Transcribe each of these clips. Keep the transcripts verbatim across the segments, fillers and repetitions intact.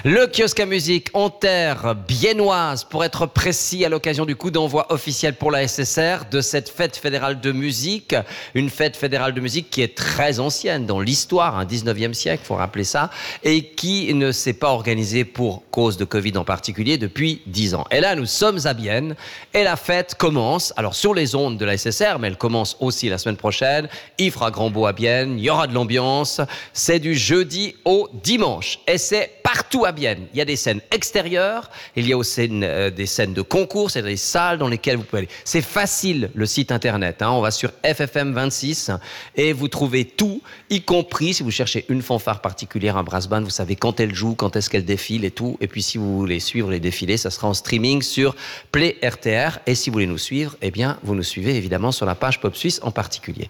Le kiosque à musique en terre biennoise, pour être précis, à l'occasion du coup d'envoi officiel pour la S S R de cette fête fédérale de musique. Une fête fédérale de musique qui est très ancienne dans l'histoire, un dix-neuvième siècle, il faut rappeler ça, et qui ne s'est pas organisée pour cause de Covid en particulier depuis dix ans. Et là, nous sommes à Bienne et la fête commence, alors sur les ondes de la S S R, mais elle commence aussi la semaine prochaine. Il fera grand beau à Bienne, il y aura de l'ambiance. C'est du jeudi au dimanche et c'est partout à Bienne. Il y a des scènes extérieures, il y a aussi euh, des scènes de concours, c'est des salles dans lesquelles vous pouvez aller. C'est facile, le site internet, hein. On va sur F F M vingt-six et vous trouvez tout, y compris si vous cherchez une fanfare particulière, un brass band, vous savez quand elle joue, quand est-ce qu'elle défile et tout. Et puis si vous voulez suivre les défilés, ça sera en streaming sur Play R T R. Et si vous voulez nous suivre, eh bien vous nous suivez évidemment sur la page Pop Suisse en particulier.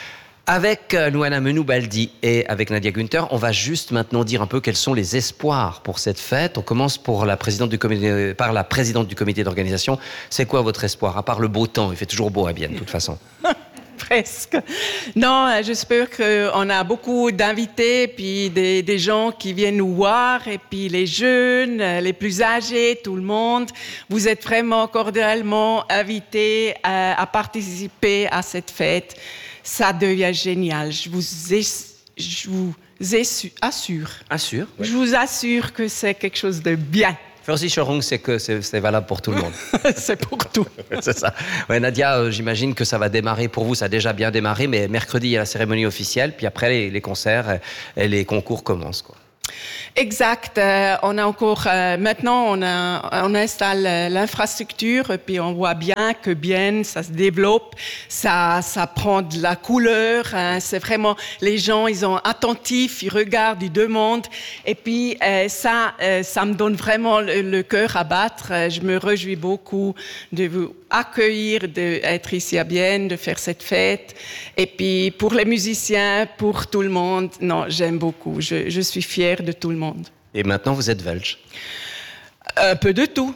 Avec Luana Menoubaldi et avec Nadia Günther, on va juste maintenant dire un peu quels sont les espoirs pour cette fête. On commence pour la présidente du comité, par la présidente du comité d'organisation. C'est quoi votre espoir, à part le beau temps? Il fait toujours beau à Bienne, de toute façon. Presque. Non, j'espère qu'on a beaucoup d'invités, puis des, des gens qui viennent nous voir, et puis les jeunes, les plus âgés, tout le monde. Vous êtes vraiment cordialement invités à, à participer à cette fête. Ça devient génial. Je vous, ai, je vous ai, assure. Assure. Ouais. Je vous assure que c'est quelque chose de bien. Versicherung, c'est que c'est, c'est valable pour tout le monde. C'est pour tout. C'est ça. Ouais, Nadia, euh, j'imagine que ça va démarrer pour vous. Ça a déjà bien démarré, mais mercredi, il y a la cérémonie officielle, puis après, les, les concerts et les concours commencent, quoi. Exact. Euh, on a encore euh, maintenant on, a, on installe euh, l'infrastructure et puis on voit bien que bien ça se développe, ça ça prend de la couleur. Hein, c'est vraiment les gens ils sont attentifs, ils regardent, ils demandent et puis euh, ça euh, ça me donne vraiment le, le cœur à battre. Euh, je me réjouis beaucoup de vous accueillir, d'être ici à Bienne, de faire cette fête. Et puis pour les musiciens, pour tout le monde, non, j'aime beaucoup. Je, je suis fière de tout le monde. Et maintenant, vous êtes belge? Un peu de tout.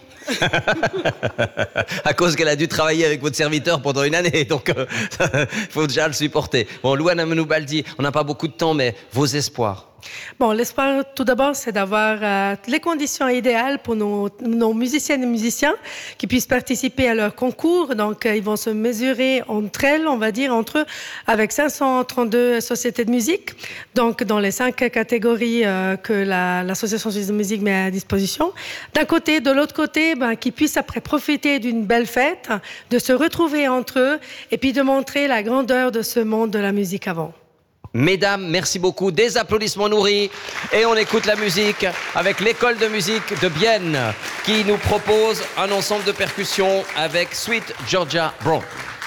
À cause qu'elle a dû travailler avec votre serviteur pendant une année, donc il euh, faut déjà le supporter. Bon, Luana Menoubaldi, on n'a pas beaucoup de temps, mais vos espoirs? Bon, l'espoir, tout d'abord, c'est d'avoir euh, les conditions idéales pour nos, nos musiciennes et musiciens qui puissent participer à leur concours. Donc, euh, ils vont se mesurer entre elles, on va dire, entre eux, avec cinq cent trente-deux sociétés de musique. Donc, dans les cinq catégories euh, que la, l'Association suisse de musique met à disposition. D'un côté, de l'autre côté, ben, qu'ils puissent après profiter d'une belle fête, de se retrouver entre eux et puis de montrer la grandeur de ce monde de la musique avant. Mesdames, merci beaucoup. Des applaudissements nourris. Et on écoute la musique avec l'école de musique de Bienne qui nous propose un ensemble de percussions avec Sweet Georgia Brown.